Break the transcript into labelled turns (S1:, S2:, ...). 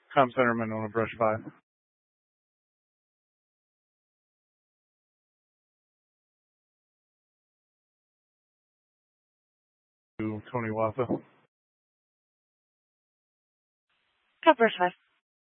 S1: Com centerman on a brush 5. To Tony Wassa.
S2: Cover 5.